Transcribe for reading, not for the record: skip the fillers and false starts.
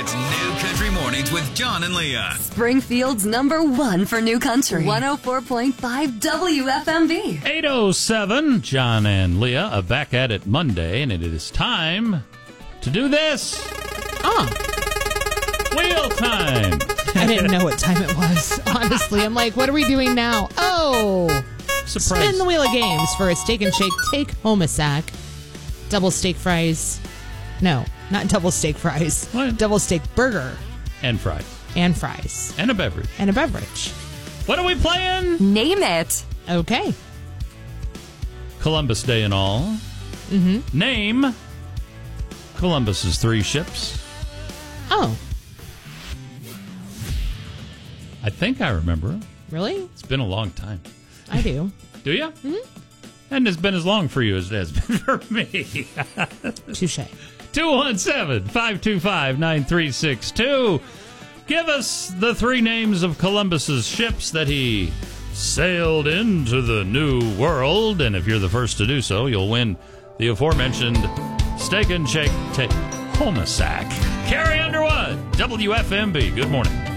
It's New Country Mornings with John and Leah. Springfield's #1 for New Country. 104.5 WFMV. 8:07. John and Leah are back at it Monday, and it is time to do this. Wheel time. I didn't know what time it was, honestly. I'm like, what are we doing now? Oh, Surprise. spin the wheel of games for a steak and shake take-home-a-sack. Double steak fries. No, not double steak fries. What? Double steak burger. And fries. And fries. And a beverage. And a beverage. What are we playing? Name it. Okay. Columbus Day and all. Mm-hmm. Name Columbus's 3 ships. Oh, I think I remember. really? It's been a long time. I do. Do you? Mm-hmm. And it's been as long for you as it has been for me. Touche. 217-525-9362. Give us the 3 names of Columbus's ships that he sailed into the New World. And if you're the first to do so, you'll win the aforementioned Steak and Shake Take Home a Sack. Carrie Underwood, WFMB. Good morning.